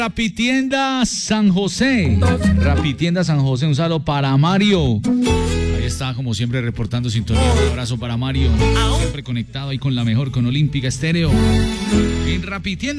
Rapitienda San José. Rapitienda San José, un saludo para Mario. Ahí está, como siempre, reportando sintonía. Un abrazo para Mario. Siempre conectado ahí con la mejor, con Olímpica Estéreo. En Rapitienda.